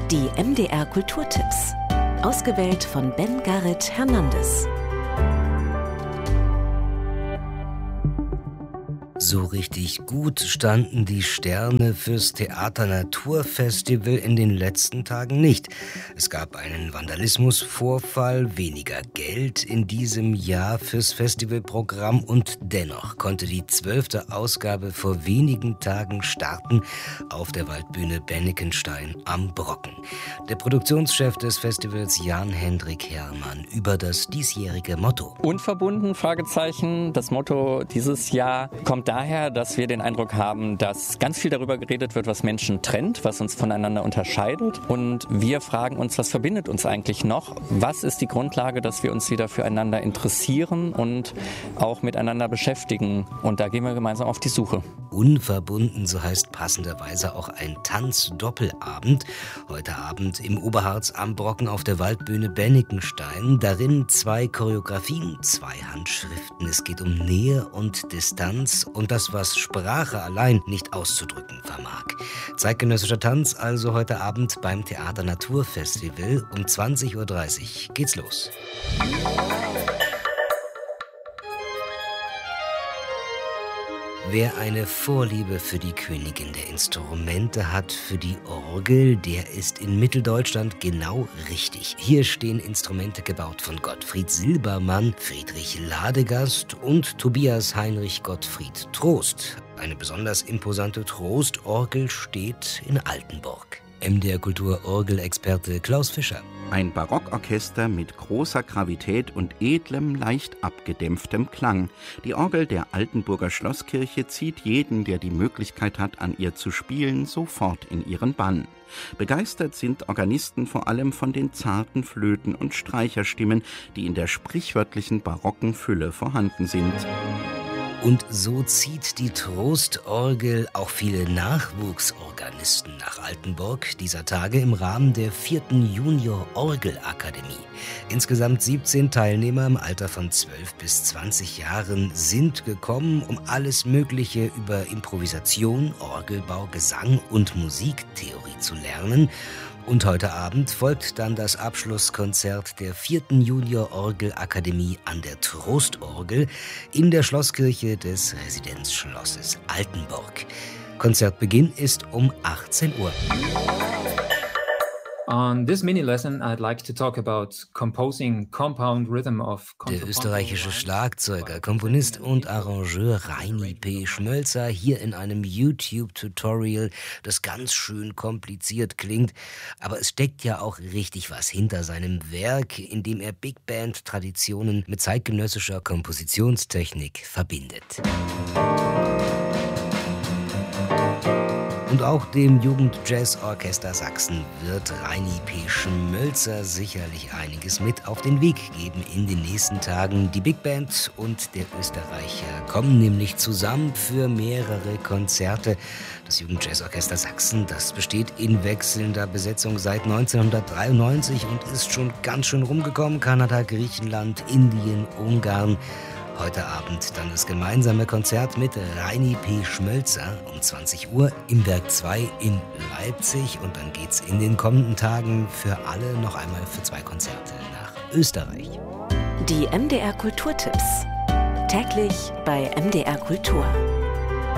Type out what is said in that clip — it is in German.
Die MDR Kulturtipps. Ausgewählt von Ben Garrett Hernandez. So richtig gut standen die Sterne fürs Theater-Natur-Festival in den letzten Tagen nicht. Es gab einen Vandalismusvorfall, weniger Geld in diesem Jahr fürs Festivalprogramm und dennoch konnte die 12. Ausgabe vor wenigen Tagen starten auf der Waldbühne Bennekenstein am Brocken. Der Produktionschef des Festivals Jan-Hendrik Herrmann über das diesjährige Motto. Unverbunden, Fragezeichen. Das Motto dieses Jahr kommt daher, dass wir den Eindruck haben, dass ganz viel darüber geredet wird, was Menschen trennt, was uns voneinander unterscheidet. Und wir fragen uns, was verbindet uns eigentlich noch? Was ist die Grundlage, dass wir uns wieder füreinander interessieren und auch miteinander beschäftigen? Und da gehen wir gemeinsam auf die Suche. Unverbunden, so heißt passenderweise auch ein Tanzdoppelabend. Heute Abend im Oberharz am Brocken auf der Waldbühne Bennekenstein. Darin 2 Choreografien, 2 Handschriften. Es geht um Nähe und Distanz und das, was Sprache allein nicht auszudrücken vermag. Zeitgenössischer Tanz also heute Abend beim Theater-Natur-Festival. Um 20:30 Uhr geht's los. Wer eine Vorliebe für die Königin der Instrumente hat, für die Orgel, der ist in Mitteldeutschland genau richtig. Hier stehen Instrumente gebaut von Gottfried Silbermann, Friedrich Ladegast und Tobias Heinrich Gottfried Trost. Eine besonders imposante Trostorgel steht in Altenburg. MDR Kultur Orgelexperte Klaus Fischer. Ein Barockorchester mit großer Gravität und edlem, leicht abgedämpftem Klang. Die Orgel der Altenburger Schlosskirche zieht jeden, der die Möglichkeit hat, an ihr zu spielen, sofort in ihren Bann. Begeistert sind Organisten vor allem von den zarten Flöten- und Streicherstimmen, die in der sprichwörtlichen barocken Fülle vorhanden sind. Und so zieht die Trostorgel auch viele Nachwuchsorganisten nach Altenburg dieser Tage im Rahmen der 4. Junior-Orgelakademie. Insgesamt 17 Teilnehmer im Alter von 12 bis 20 Jahren sind gekommen, um alles Mögliche über Improvisation, Orgelbau, Gesang und Musiktheorie zu lernen. Und heute Abend folgt dann das Abschlusskonzert der 4. Junior-Orgelakademie an der Trostorgel in der Schlosskirche des Residenzschlosses Altenburg. Konzertbeginn ist um 18 Uhr. On this mini-lesson, I'd like to talk about composing compound rhythm of Der österreichische Schlagzeuger, Komponist und Arrangeur Reini P. Schmölzer hier in einem YouTube-Tutorial, das ganz schön kompliziert klingt. Aber es steckt ja auch richtig was hinter seinem Werk, in dem er Big Band-Traditionen mit zeitgenössischer Kompositionstechnik verbindet. Und auch dem Jugend-Jazz-Orchester Sachsen wird Reini P. Schmölzer sicherlich einiges mit auf den Weg geben in den nächsten Tagen. Die Big Band und der Österreicher kommen nämlich zusammen für mehrere Konzerte. Das Jugend-Jazz-Orchester Sachsen, das besteht in wechselnder Besetzung seit 1993 und ist schon ganz schön rumgekommen. Kanada, Griechenland, Indien, Ungarn. Heute Abend dann das gemeinsame Konzert mit Reini P. Schmölzer um 20 Uhr im Werk 2 in Leipzig. Und dann geht's in den kommenden Tagen für alle noch einmal für 2 Konzerte nach Österreich. Die MDR Kulturtipps. Täglich bei MDR Kultur.